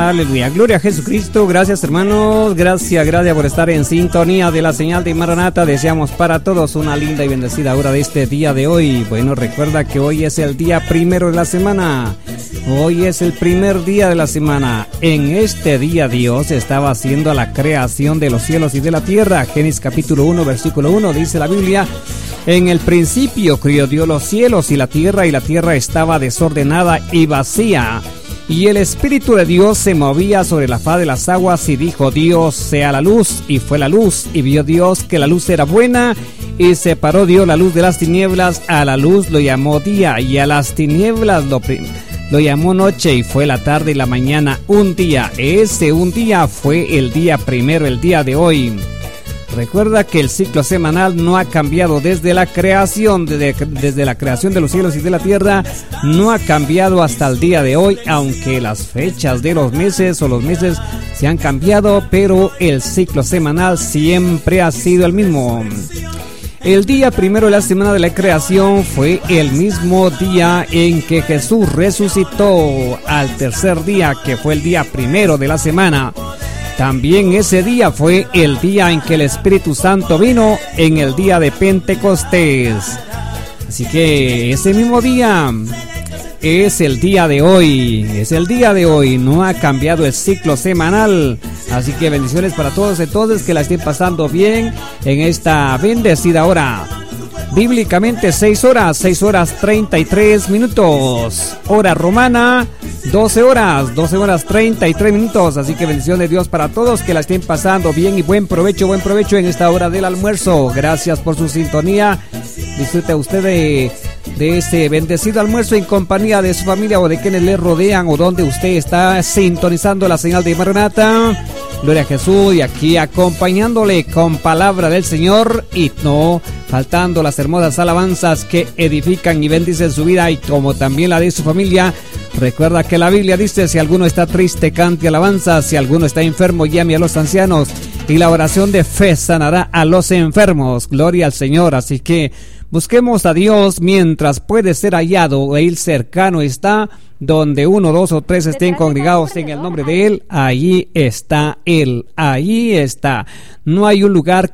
Aleluya, gloria a Jesucristo. Gracias, hermanos, gracias por estar en sintonía de la señal de Maranata. Deseamos para todos una linda y bendecida hora de este día de hoy. Bueno, recuerda que hoy es el día primero de la semana. Hoy es el primer día de la semana. En este día Dios estaba haciendo la creación de los cielos y de la tierra. Génesis capítulo 1, versículo 1, dice la Biblia: en el principio crió Dios los cielos y la tierra estaba desordenada y vacía. Y el Espíritu de Dios se movía sobre la faz de las aguas, y dijo Dios: sea la luz, y fue la luz. Y vio Dios que la luz era buena, y separó Dios la luz de las tinieblas. A la luz lo llamó día, y a las tinieblas lo llamó noche, y fue la tarde y la mañana un día. Ese un día fue el día primero, el día de hoy. Recuerda que el ciclo semanal no ha cambiado desde la creación, desde la creación de los cielos y de la tierra, no ha cambiado hasta el día de hoy, aunque las fechas de los meses se han cambiado, pero el ciclo semanal siempre ha sido el mismo. El día primero de la semana de la creación fue el mismo día en que Jesús resucitó. Al tercer día, que fue el día primero de la semana, también ese día fue el día en que el Espíritu Santo vino, en el día de Pentecostés. Así que ese mismo día es el día de hoy, no ha cambiado el ciclo semanal. Así que bendiciones para todos entonces, que la estén pasando bien en esta bendecida hora. Bíblicamente 6 horas 33 minutos. Hora romana 12 horas 33 minutos. Así que bendición de Dios para todos, que la estén pasando bien y buen provecho en esta hora del almuerzo. Gracias por su sintonía. Disfrute usted de este bendecido almuerzo en compañía de su familia o de quienes le rodean, o donde usted está sintonizando la señal de Maranata. Gloria a Jesús, y aquí acompañándole con palabra del Señor, y no faltando las hermosas alabanzas que edifican y bendicen su vida, y como también la de su familia. Recuerda que la Biblia dice: si alguno está triste, cante alabanza; si alguno está enfermo, llame a los ancianos, y la oración de fe sanará a los enfermos. Gloria al Señor. Así que busquemos a Dios mientras puede ser hallado. Él cercano está. Donde 1, 2 o 3 estén congregados en el nombre de Él, allí está Él, allí está. No hay un lugar